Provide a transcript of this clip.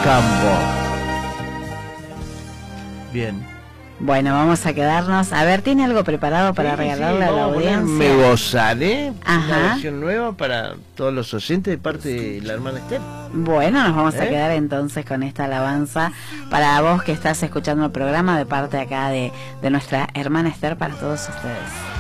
Campo. Bien. Bueno, vamos a quedarnos. A ver, ¿tiene algo preparado para regalarle a la audiencia? Me gozaré. Ajá. Una versión nueva para todos los oyentes de parte de la hermana Esther. Bueno, nos vamos a quedar entonces con esta alabanza para vos que estás escuchando el programa de parte acá de nuestra hermana Esther, para todos ustedes.